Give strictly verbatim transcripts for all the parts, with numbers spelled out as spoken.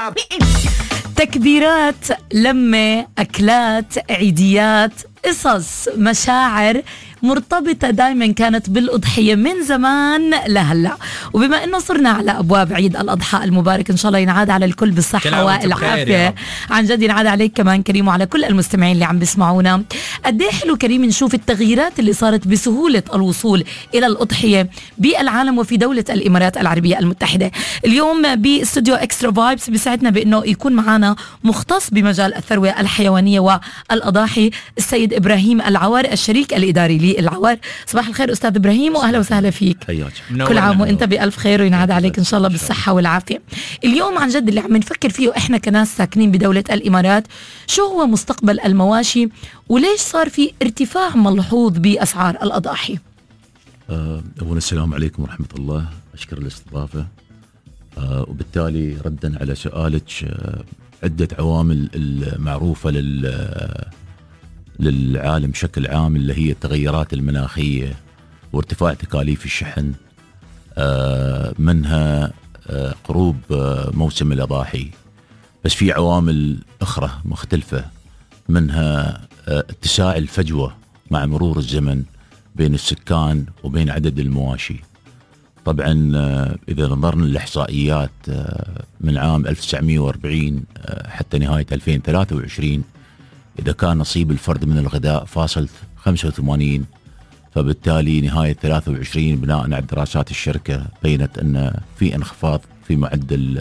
تكبيرات، لمة، أكلات، عيديات، قصص، مشاعر مرتبطة دايما كانت بالأضحية من زمان لهلا. وبما أنه صرنا على أبواب عيد الأضحى المبارك، إن شاء الله ينعاد على الكل بالصحة والعافية. عن جد ينعاد عليك كمان كريم وعلى كل المستمعين اللي عم بيسمعونا. قديه حلو كريم نشوف التغييرات اللي صارت بسهولة الوصول إلى الأضحية بالعالم وفي دولة الإمارات العربية المتحدة. اليوم باستوديو إكسترا فايبس بيسعدنا بأنه يكون معنا مختص بمجال الثروة الحيوانية والأضاحي السيد إبراهيم العور، الشريك الإداري للعور. صباح الخير أستاذ إبراهيم وأهلا وسهلا فيك. كل عام وأنت بألف خير وينعاد عليك إن شاء الله بالصحة والعافية. اليوم عن جد اللي عم نفكر فيه إحنا كناس ساكنين بدولة الإمارات، شو هو مستقبل المواشي وليش صار في ارتفاع ملحوظ بأسعار الأضاحي؟ أولا السلام عليكم ورحمة الله، أشكر الاستضافة. أه وبالتالي ردا على سؤالك، أه عدة عوامل المعروفة لل للعالم بشكل عام اللي هي التغيرات المناخية وارتفاع تكاليف الشحن، أه منها أه قروب أه موسم الأضاحي. بس في عوامل أخرى مختلفة، منها أه اتساع الفجوة مع مرور الزمن بين السكان وبين عدد المواشي. طبعا إذا نظرنا للإحصائيات من عام ألف وتسعمائة وأربعين حتى نهاية ألفين وثلاثة وعشرين، إذا كان نصيب الفرد من الغذاء فاصل خمسة وثمانين، فبالتالي نهاية ثلاثة وعشرين بناء على دراسات الشركة بينت أن في انخفاض في معدل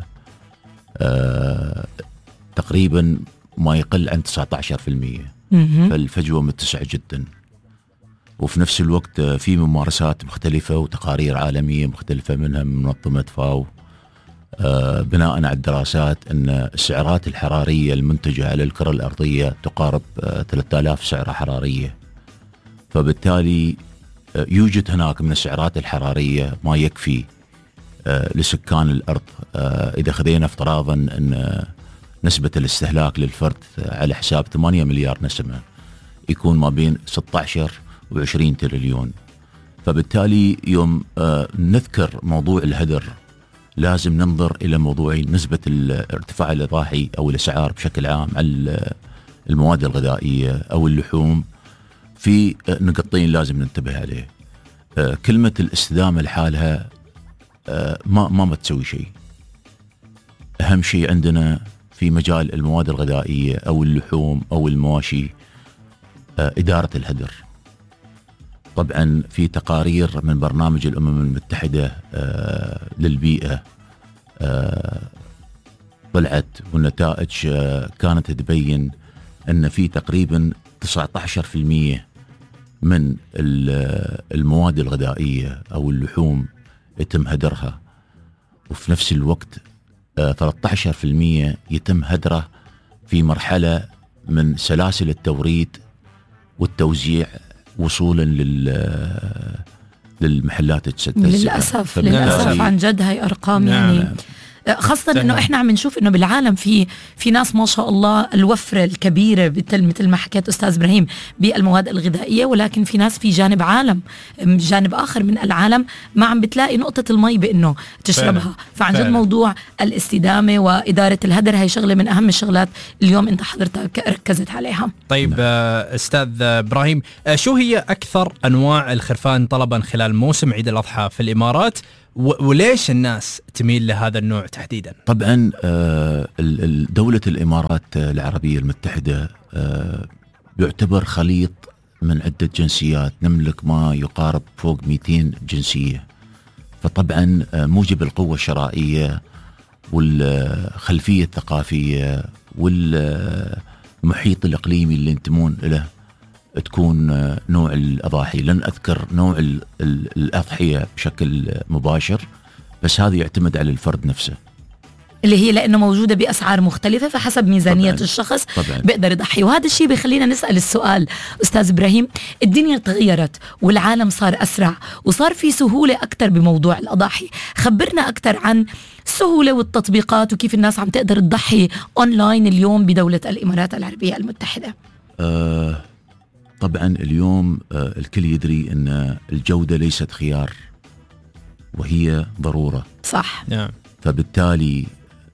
تقريبا ما يقل عن تسعة عشر بالمئة. فالفجوة متسعة جدا. وفي نفس الوقت في ممارسات مختلفة وتقارير عالمية مختلفة منها من منظمة فاو بناء على الدراسات أن السعرات الحرارية المنتجة على الكرة الأرضية تقارب ثلاثة آلاف سعرة حرارية. فبالتالي يوجد هناك من السعرات الحرارية ما يكفي لسكان الأرض. إذا خذينا افتراضا أن نسبة الاستهلاك للفرد على حساب ثمانية مليار نسمة يكون ما بين ستة عشر وعشرين تريليون. فبالتالي يوم آه نذكر موضوع الهدر لازم ننظر إلى موضوع نسبة الارتفاع الإضاحي أو الأسعار بشكل عام على المواد الغذائية أو اللحوم في آه نقطتين لازم ننتبه عليه. آه كلمة الاستدامة لحالها آه ما ما بتسوي شيء. أهم شيء عندنا في مجال المواد الغذائية أو اللحوم أو المواشي آه إدارة الهدر. طبعا في تقارير من برنامج الأمم المتحدة آه للبيئة آه طلعت والنتائج آه كانت تبين أن في تقريبا تسعة عشر بالمئة من المواد الغذائية أو اللحوم يتم هدرها، وفي نفس الوقت آه ثلاثة عشر بالمئة يتم هدره في مرحلة من سلاسل التوريد والتوزيع وصولا لل للمحلات السادسة. للأسف للأسف عن جد هاي أرقام نعم. يعني خاصة إنه إحنا عم نشوف إنه بالعالم في في ناس ما شاء الله الوفرة الكبيرة مثل مثل ما حكيت أستاذ إبراهيم بالمواد الغذائية، ولكن في ناس في جانب عالم جانب آخر من العالم ما عم بتلاقي نقطة المي بإنه تشربها. فعلا. فعن جد موضوع الاستدامة وإدارة الهدر هاي شغلة من أهم الشغلات اليوم أنت حضرتك ركزت عليها. طيب أستاذ إبراهيم، شو هي أكثر أنواع الخرفان طلبا خلال موسم عيد الأضحى في الإمارات، وليش الناس تميل لهذا النوع تحديدا؟ طبعا دولة الإمارات العربية المتحدة يعتبر خليط من عدة جنسيات، نملك ما يقارب فوق مئتين جنسية. فطبعا موجب القوة الشرائية والخلفية الثقافية والمحيط الإقليمي اللي ينتمون له تكون نوع الأضاحي. لن أذكر نوع الأضحية بشكل مباشر، بس هذا يعتمد على الفرد نفسه اللي هي لأنه موجودة بأسعار مختلفة فحسب ميزانية طبعاً. الشخص طبعاً. بيقدر يضحي. وهذا الشيء بيخلينا نسأل السؤال أستاذ إبراهيم، الدنيا تغيرت والعالم صار أسرع وصار في سهولة أكتر بموضوع الأضاحي. خبرنا أكتر عن السهولة والتطبيقات وكيف الناس عم تقدر تضحي أونلاين اليوم بدولة الإمارات العربية المتحدة. أه طبعا اليوم أه الكل يدري أن الجودة ليست خيار وهي ضرورة. صح. نعم. فبالتالي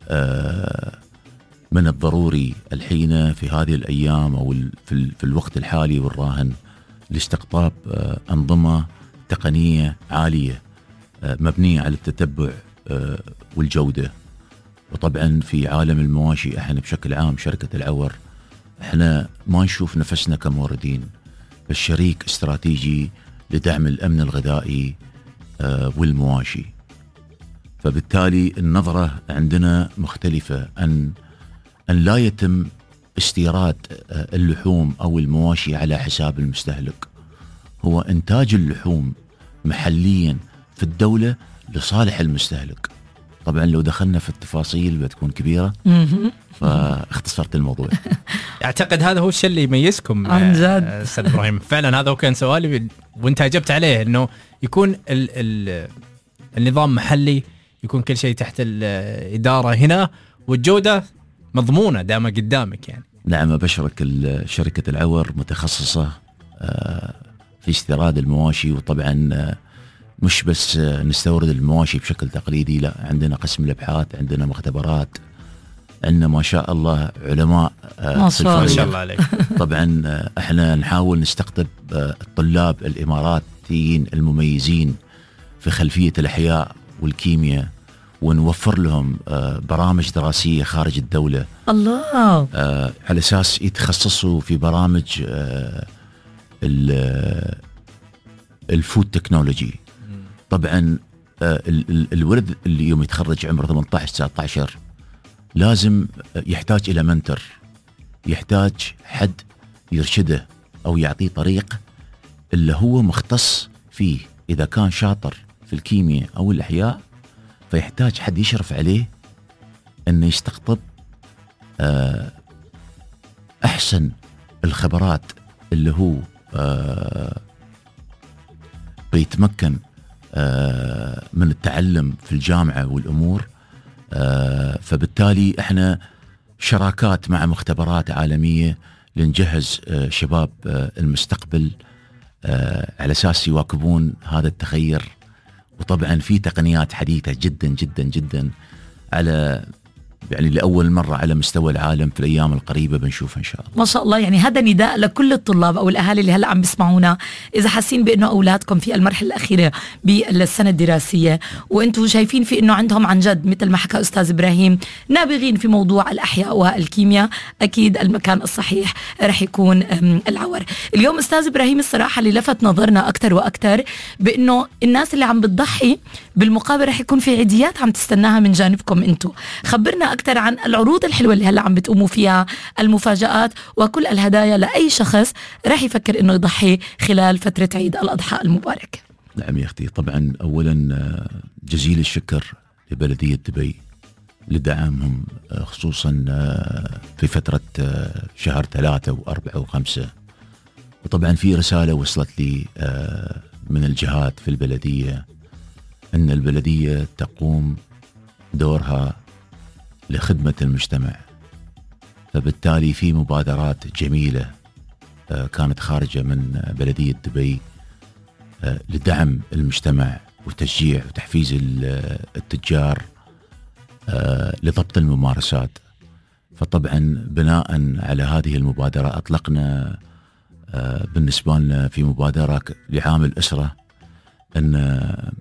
من الضروري الحين في هذه الأيام أو في, في الوقت الحالي والراهن لاستقطاب أنظمة تقنية عالية مبنية على التتبع والجودة. وطبعا في عالم المواشي احنا بشكل عام شركة العور احنا ما نشوف نفسنا كموردين، بس شريك استراتيجي لدعم الأمن الغذائي والمواشي. فبالتالي النظرة عندنا مختلفة، أن أن لا يتم استيراد اللحوم أو المواشي على حساب المستهلك، هو إنتاج اللحوم محليا في الدولة لصالح المستهلك. طبعا لو دخلنا في التفاصيل بتكون كبيرة فاختصرت الموضوع. أعتقد هذا هو الشيء اللي يميزكم عن جد أستاذ إبراهيم. فعلا هذا هو كان سؤالي وانت أجبت عليه، أنه يكون ال ال النظام محلي، يكون كل شيء تحت الإدارة هنا، والجودة مضمونة دائما قدامك يعني. نعم، أبشرك شركة العور متخصصة في استيراد المواشي، وطبعا مش بس نستورد المواشي بشكل تقليدي، لا، عندنا قسم الابحاث، عندنا مختبرات، عندنا ما شاء الله علماء ما شاء الله عليك. طبعا احنا نحاول نستقطب الطلاب الاماراتيين المميزين في خلفية الاحياء والكيمياء، ونوفر لهم برامج دراسية خارج الدولة الله على اساس يتخصصوا في برامج الفود تكنولوجي. طبعا الولد اللي يوم يتخرج عمره ثمانية عشر تسعة عشر لازم يحتاج إلى منتر، يحتاج حد يرشده أو يعطيه طريق اللي هو مختص فيه. إذا كان شاطر في الكيمياء أو الأحياء فيحتاج حد يشرف عليه أنه يستقطب أحسن الخبرات اللي هو بيتمكن من التعلم في الجامعة والأمور. فبالتالي احنا شراكات مع مختبرات عالمية لنجهز شباب المستقبل على أساس يواكبون هذا التغير. وطبعا في تقنيات حديثة جدا جدا جدا على يعني لأول مرة على مستوى العالم في الأيام القريبة بنشوفها إن شاء الله. ما شاء الله. يعني هذا نداء لكل الطلاب أو الأهالي اللي هلأ عم بيسمعونا، إذا حاسين بأنه أولادكم في المرحلة الأخيرة بالسنة الدراسية وأنتم شايفين في أنه عندهم عن جد مثل ما حكى أستاذ إبراهيم نابغين في موضوع الأحياء والكيمياء، أكيد المكان الصحيح رح يكون العور. اليوم أستاذ إبراهيم الصراحة اللي لفت نظرنا أكتر وأكتر بأنه الناس اللي عم بتضحي بالمقابل رح يكون في عيديات عم تستناها من جانبكم أنتم. خبرنا أكثر عن العروض الحلوة اللي هلا عم بتقوموا فيها، المفاجآت وكل الهدايا لأي شخص راح يفكر إنه يضحي خلال فترة عيد الأضحى المبارك. نعم يا أختي، طبعا أولا جزيل الشكر لبلدية دبي لدعمهم خصوصا في فترة شهر ثلاثة وأربعة وخمسة. وطبعا في رسالة وصلت لي من الجهات في البلدية أن البلدية تقوم دورها لخدمة المجتمع، فبالتالي في مبادرات جميلة كانت خارجة من بلدية دبي لدعم المجتمع وتشجيع وتحفيز التجار لضبط الممارسات. فطبعا بناء على هذه المبادرة أطلقنا بالنسبة لنا في مبادرة لعام الأسرة أن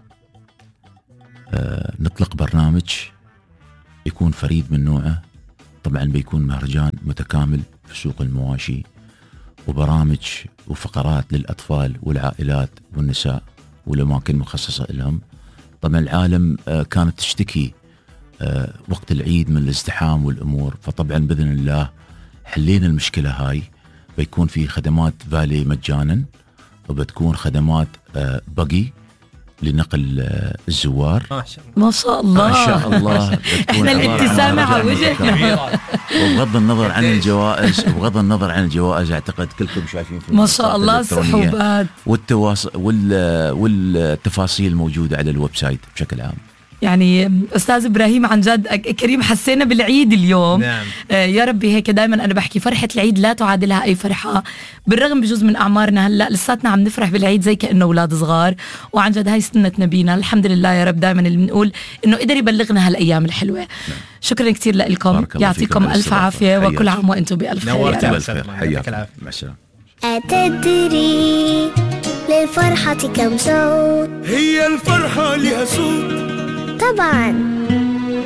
نطلق برنامج يكون فريد من نوعه. طبعا بيكون مهرجان متكامل في سوق المواشي، وبرامج وفقرات للأطفال والعائلات والنساء والأماكن مخصصة لهم. طبعا العالم كانت تشتكي وقت العيد من الازدحام والأمور، فطبعا بإذن الله حلينا المشكلة هاي. بيكون في خدمات فالي مجانا، وبتكون خدمات بقي لنقل الزوار. ما شاء الله ما شاء الله, ما شاء الله. احنا الابتسامة على وجهنا. وبغض النظر عن الجوائز وبغض النظر عن الجوائز اعتقد كلكم شايفين في ما شاء الله السحوبات والتواصل والتفاصيل موجودة على الويب سايت بشكل عام. يعني أستاذ إبراهيم عن جد كريم حسينا بالعيد اليوم. نعم. آه يا ربي هيك دايما أنا بحكي فرحة العيد لا تعادلها أي فرحة، بالرغم بجوز من أعمارنا هلأ لساتنا عم نفرح بالعيد زي كأنه أولاد صغار، وعن جد هاي سنة نبينا الحمد لله يا رب دايما اللي بنقول إنه قدر يبلغنا هالأيام الحلوة. نعم. شكرا كتير لكم، يعطيكم ألف عافية وكل عام وأنتم بألف خير. نورت يا رب. حياك مع السلامة. أتدري للفرحة كم صوت؟ هي الفرحة لها صوت طبعا